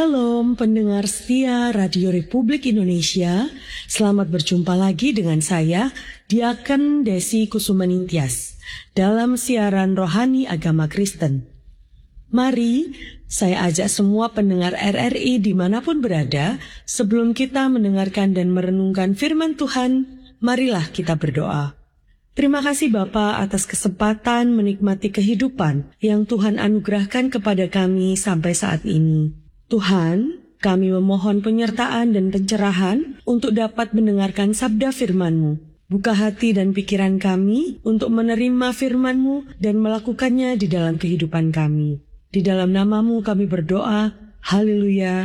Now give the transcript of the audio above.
Shalom pendengar setia Radio Republik Indonesia, selamat berjumpa lagi dengan saya, Diaken Desi Kusumaningtyas, dalam siaran Rohani Agama Kristen. Mari, saya ajak semua pendengar RRI dimanapun berada, sebelum kita mendengarkan dan merenungkan firman Tuhan, marilah kita berdoa. Terima kasih Bapa atas kesempatan menikmati kehidupan yang Tuhan anugerahkan kepada kami sampai saat ini. Tuhan, kami memohon penyertaan dan pencerahan untuk dapat mendengarkan sabda firman-Mu. Buka hati dan pikiran kami untuk menerima firman-Mu dan melakukannya di dalam kehidupan kami. Di dalam nama-Mu kami berdoa. Haleluya.